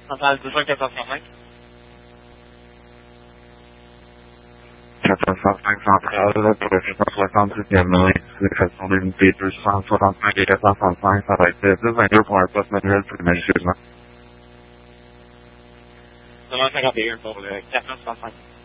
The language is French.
Centrale 20405. 405 centrale, pour le 670e réception de l'unité 265 et 465, ça va être 1022 pour un poste manuel plus malicieusement. 51 pour le 465.